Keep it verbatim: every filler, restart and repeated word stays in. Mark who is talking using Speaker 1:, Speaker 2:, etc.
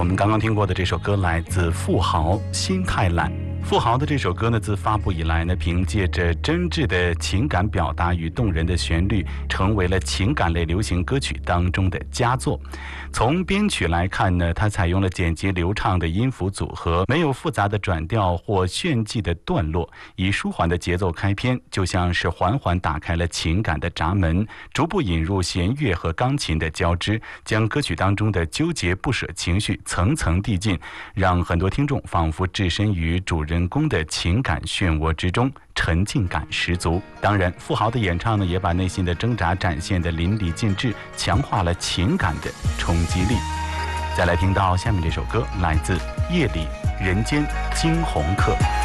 Speaker 1: 们刚刚听过的这首歌来自富豪《心太懒》。富豪的这首歌呢，自发布以来呢，凭借着真挚的情感表达与动人的旋律，成为了情感类流行歌曲当中的佳作。从编曲来看呢，它采用了简洁流畅的音符组合，没有复杂的转调或炫技的段落，以舒缓的节奏开篇，就像是缓缓打开了情感的闸门，逐步引入弦乐和钢琴的交织，将歌曲当中的纠结不舍情绪层层递进，让很多听众仿佛置身于主人人工的情感漩涡之中，沉浸感十足。当然，富豪的演唱呢，也把内心的挣扎展现得淋漓尽致，强化了情感的冲击力。再来听到下面这首歌，来自夜里人间惊鸿客。